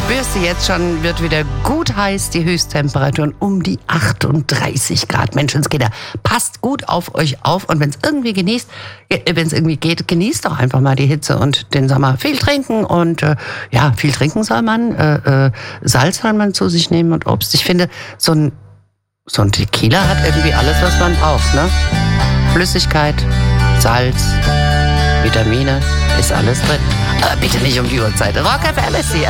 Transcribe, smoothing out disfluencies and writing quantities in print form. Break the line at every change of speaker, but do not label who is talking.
Spürst du jetzt schon, wird wieder gut heiß, die Höchsttemperaturen um die 38 Grad. Menschenskinder, passt gut auf euch auf und wenn es irgendwie geht, genießt doch einfach mal die Hitze und den Sommer. Viel trinken und viel trinken soll man, Salz soll man zu sich nehmen und Obst. Ich finde, so ein Tequila hat irgendwie alles, was man braucht, ne? Flüssigkeit, Salz, Vitamine, ist alles drin. Aber bitte nicht um die Uhrzeit. Rock FM ist hier.